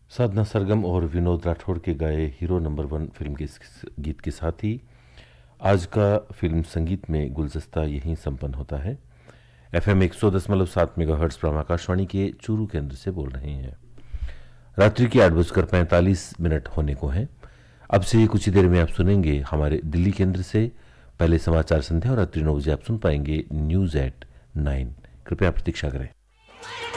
साधना सरगम और विनोद राठौड़ के गाए हीरो नंबर 1 फिल्म के इस गीत के साथ ही आज का फिल्म संगीत में गुलदस्ता यहीं संपन्न होता है। FM 100.7 मेगाहर्ट्ज पर आकाशवाणी के चूरू केंद्र से बोल रहे हैं। रात्रि के 8:45 होने को हैं। अब से कुछ ही देर में आप सुनेंगे हमारे दिल्ली केंद्र से पहले समाचार संध्या और रात्रि 9 बजे आप सुन पाएंगे न्यूज एट 9। कृपया प्रतीक्षा करें।